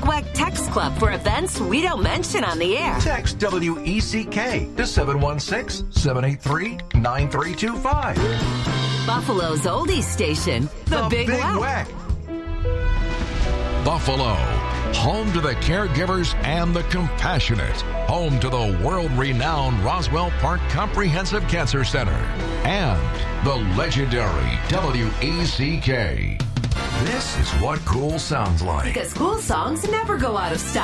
Big Weck Text Club for events we don't mention on the air. Text WECK to 716-783-9325. Buffalo's oldies station, the Big Weck. Buffalo, home to the caregivers and the compassionate, home to the world-renowned Roswell Park Comprehensive Cancer Center, and the legendary WECK. This is what cool sounds like. Because cool songs never go out of style.